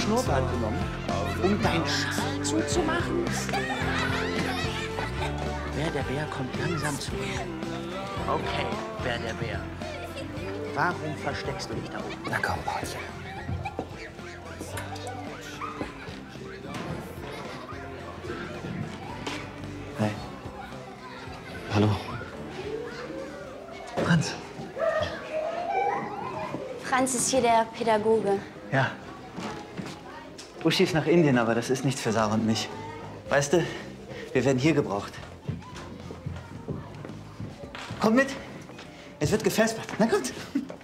Schnurrbart genommen, um dein Schaf zuzumachen? Wer der Bär kommt langsam zu mir. Okay, wer der Bär. Warum versteckst du dich da oben? Na komm, Paulchen. Hey. Hallo. Franz. Franz ist hier der Pädagoge. Ja. Uschi ist nach Indien, aber das ist nichts für Sarah und mich. Weißt du, wir werden hier gebraucht. Komm mit. Es wird gefespert. Na gut.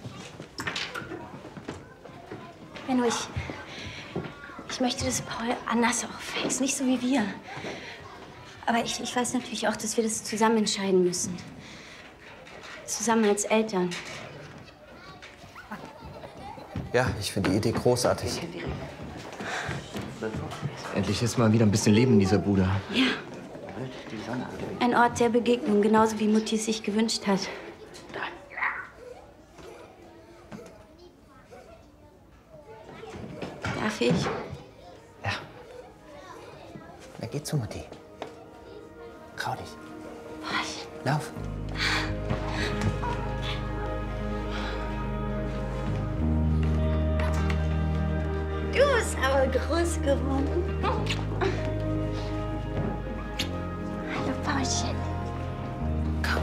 Benno, ich möchte, dass Paul anders aufwächst, nicht so wie wir. Aber ich weiß natürlich auch, dass wir das zusammen entscheiden müssen. Zusammen als Eltern. Ja, ich finde die Idee großartig. Endlich ist mal wieder ein bisschen Leben in dieser Bude. Ja. Ein Ort der Begegnung, genauso wie Mutti es sich gewünscht hat. Darf ich? Ja. Na, geh zu Mutti. Trau dich. Was? Lauf. Du bist aber groß geworden. Hallo, Paulchen. Komm.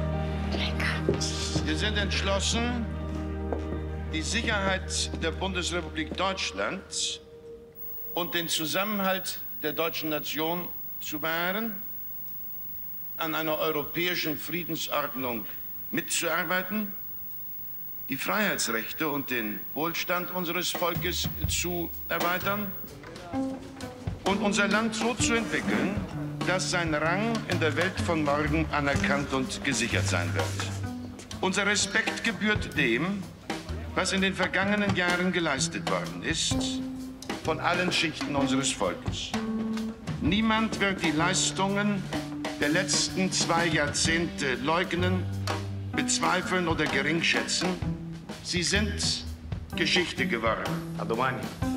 Wir sind entschlossen, die Sicherheit der Bundesrepublik Deutschland und den Zusammenhalt der deutschen Nation zu wahren, an einer europäischen Friedensordnung mitzuarbeiten, die Freiheitsrechte und den Wohlstand unseres Volkes zu erweitern und unser Land so zu entwickeln, dass sein Rang in der Welt von morgen anerkannt und gesichert sein wird. Unser Respekt gebührt dem, was in den vergangenen Jahren geleistet worden ist, von allen Schichten unseres Volkes. Niemand wird die Leistungen der letzten 2 Jahrzehnte leugnen, bezweifeln oder geringschätzen. Sie sind Geschichte geworden. Adomani.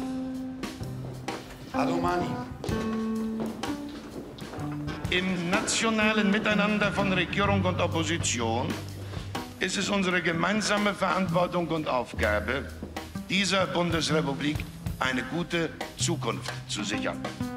Adomani. Im nationalen Miteinander von Regierung und Opposition ist es unsere gemeinsame Verantwortung und Aufgabe, dieser Bundesrepublik eine gute Zukunft zu sichern.